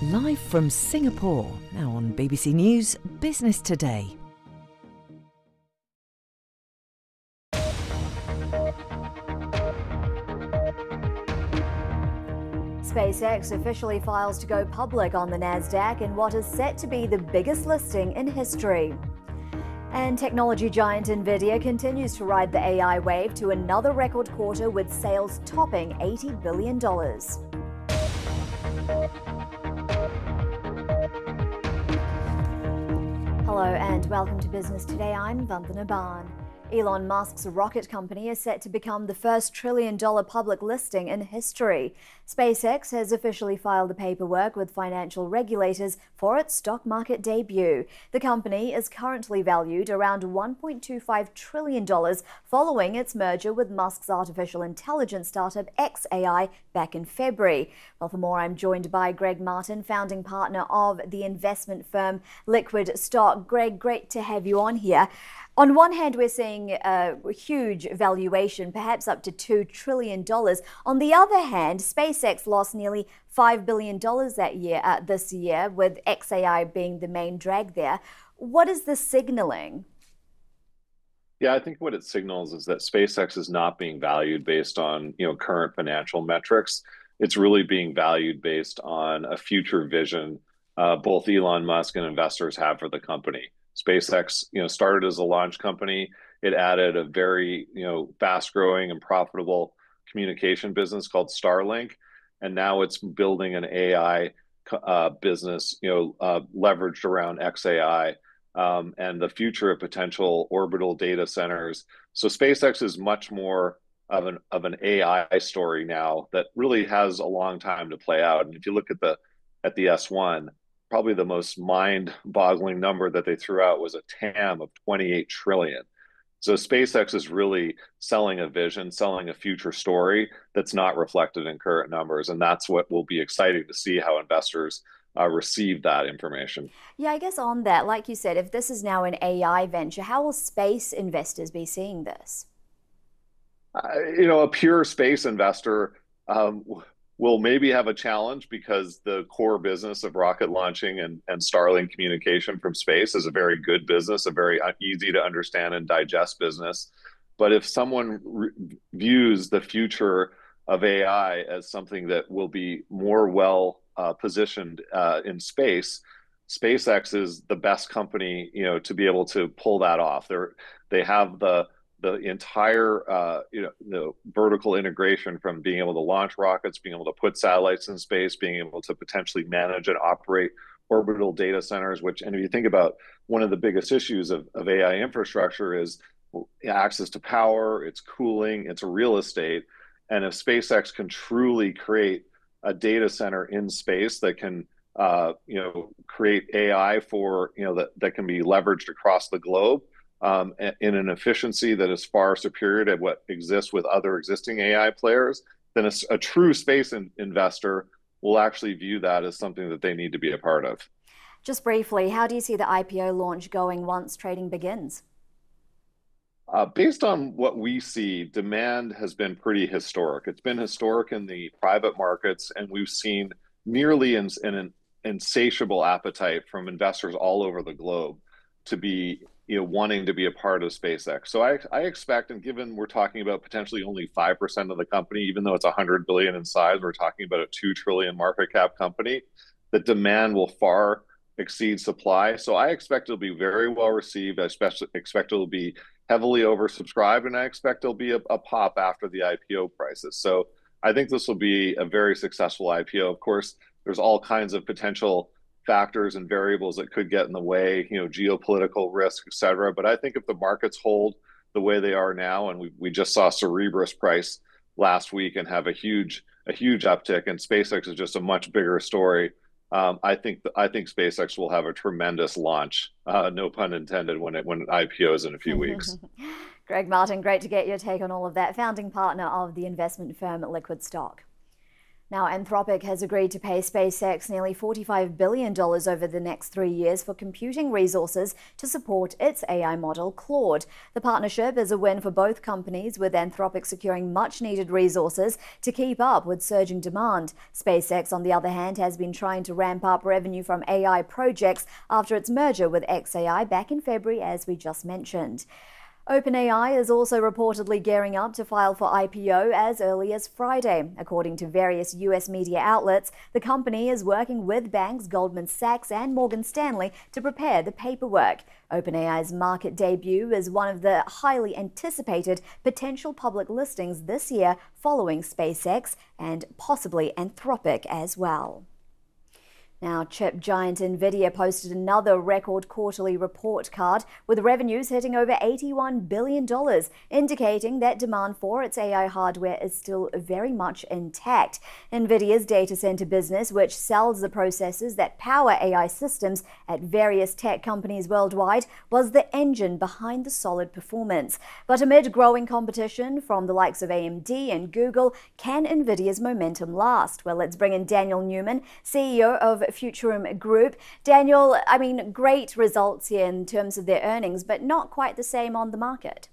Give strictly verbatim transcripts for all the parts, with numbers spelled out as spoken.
Live from Singapore, now on B B C News Business Today. SpaceX officially files to go public on the Nasdaq in what is set to be the biggest listing in history. And technology giant Nvidia continues to ride the A I wave to another record quarter with sales topping eighty billion dollars. Hello and welcome to Business Today. I'm Vandana Ban. Elon Musk's rocket company is set to become the first trillion dollar public listing in history. SpaceX has officially filed the paperwork with financial regulators for its stock market debut. The company is currently valued around one point two five trillion dollars following its merger with Musk's artificial intelligence startup xAI back in February. Well, for more, I'm joined by Greg Martin, founding partner of the investment firm Liquid Stock. Greg, great to have you on here. On one hand, we're seeing a huge valuation, perhaps up to two trillion dollars. On the other hand, SpaceX lost nearly five billion dollars that year, uh, this year, with xAI being the main drag there. What is this signaling? Yeah, I think what it signals is that SpaceX is not being valued based on, you know, current financial metrics. It's really being valued based on a future vision uh, both Elon Musk and investors have for the company. SpaceX, you know, started as a launch company. It added a very, you know, fast-growing and profitable communication business called Starlink, and now it's building an A I uh, business, you know, uh, leveraged around xAI um, and the future of potential orbital data centers. So SpaceX is much more of an of an A I story now that really has a long time to play out. And if you look at the at the S one. Probably the most mind-boggling number that they threw out was a T A M of twenty-eight trillion. So SpaceX is really selling a vision, selling a future story that's not reflected in current numbers. And that's what will be exciting to see how investors uh, receive that information. Yeah, I guess on that, like you said, if this is now an A I venture, how will space investors be seeing this? Uh, you know, a pure space investor um, will maybe have a challenge because the core business of rocket launching and, and Starlink communication from space is a very good business, a very easy to understand and digest business. But if someone re- views the future of A I as something that will be more well uh, positioned uh, in space, SpaceX is the best company, you know, to be able to pull that off. They're, they have the the entire uh, you know the vertical integration from being able to launch rockets, being able to put satellites in space, being able to potentially manage and operate orbital data centers, which, and if you think about one of the biggest issues of, of A I infrastructure is access to power, it's cooling, it's real estate. And if SpaceX can truly create a data center in space that can uh, you know create A I for, you know that, that can be leveraged across the globe, Um, in an efficiency that is far superior to what exists with other existing A I players, then a, a true space in, investor will actually view that as something that they need to be a part of. Just briefly, how do you see the I P O launch going once trading begins? Uh, based on what we see, demand has been pretty historic. It's been historic in the private markets, and we've seen nearly in, in an insatiable appetite from investors all over the globe to be, you know, wanting to be a part of SpaceX. So I, I expect, and given we're talking about potentially only five percent of the company, even though it's one hundred billion in size, we're talking about a two trillion market cap company, that demand will far exceed supply. So I expect it'll be very well received. I especially expect it'll be heavily oversubscribed, and I expect there'll be a, a pop after the I P O prices. So I think this will be a very successful I P O. Of course, there's all kinds of potential factors and variables that could get in the way, you know, geopolitical risk, et cetera. But I think if the markets hold the way they are now, and we, we just saw Cerebras price last week and have a huge a huge uptick, and SpaceX is just a much bigger story. Um, I think I think SpaceX will have a tremendous launch, uh, no pun intended, when it when it I P Os in a few weeks. Greg Martin, great to get your take on all of that. Founding partner of the investment firm Liquid Stock. Now, Anthropic has agreed to pay SpaceX nearly forty-five billion dollars over the next three years for computing resources to support its A I model, Claude. The partnership is a win for both companies, with Anthropic securing much-needed resources to keep up with surging demand. SpaceX, on the other hand, has been trying to ramp up revenue from A I projects after its merger with xAI back in February, as we just mentioned. OpenAI is also reportedly gearing up to file for I P O as early as Friday. According to various U S media outlets, the company is working with banks Goldman Sachs and Morgan Stanley to prepare the paperwork. OpenAI's market debut is one of the highly anticipated potential public listings this year, following SpaceX and possibly Anthropic as well. Now, chip giant Nvidia posted another record quarterly report card, with revenues hitting over eighty-one billion dollars, indicating that demand for its A I hardware is still very much intact. Nvidia's data center business, which sells the processors that power A I systems at various tech companies worldwide, was the engine behind the solid performance. But amid growing competition from the likes of A M D and Google, can Nvidia's momentum last? Well, let's bring in Daniel Newman, C E O of Futurum Group. Daniel, I mean, great results here in terms of their earnings, but not quite the same on the market.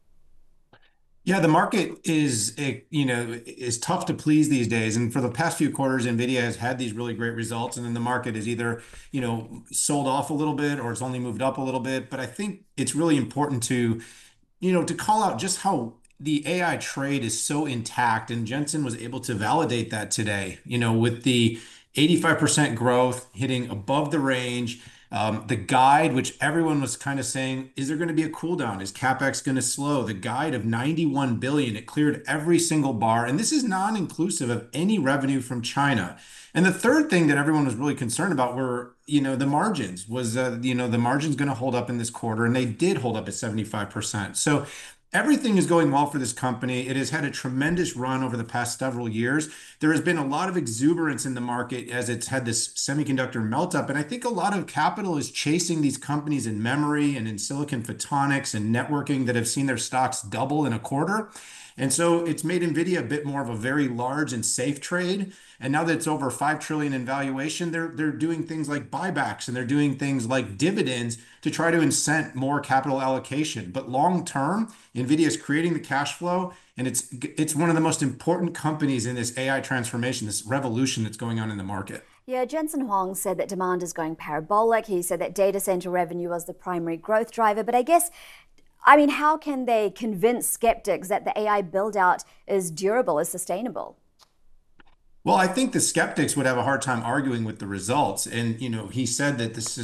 Yeah, the market is, you know, is tough to please these days. And for the past few quarters, NVIDIA has had these really great results. And then the market is either, you know, sold off a little bit or it's only moved up a little bit. But I think it's really important to, you know, to call out just how the A I trade is so intact. And Jensen was able to validate that today, you know, with the eighty-five percent growth hitting above the range. Um, the guide, which everyone was kind of saying, is there going to be a cool down? Is CapEx going to slow? The guide of ninety-one billion, it cleared every single bar. And this is non-inclusive of any revenue from China. And the third thing that everyone was really concerned about were, you know, the margins. Was, uh, you know, the margins going to hold up in this quarter? And they did hold up at seventy-five percent. So everything is going well for this company. It has had a tremendous run over the past several years. There has been a lot of exuberance in the market as it's had this semiconductor melt up. And I think a lot of capital is chasing these companies in memory and in silicon photonics and networking that have seen their stocks double in a quarter. And so it's made NVIDIA a bit more of a very large and safe trade. And now that it's over five trillion in valuation, they're they're doing things like buybacks and they're doing things like dividends to try to incent more capital allocation. But long term, NVIDIA is creating the cash flow, and it's it's one of the most important companies in this A I transformation, this revolution that's going on in the market. Yeah, Jensen Huang said that demand is going parabolic. He said that data center revenue was the primary growth driver. But I guess, I mean, how can they convince skeptics that the A I build-out is durable, is sustainable? Well, I think the skeptics would have a hard time arguing with the results. And, you know, he said that this is